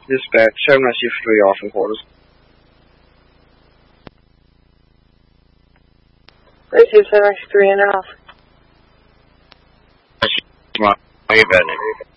Dispatch, 793 Austin quarters. Receive 793 and off. Way better.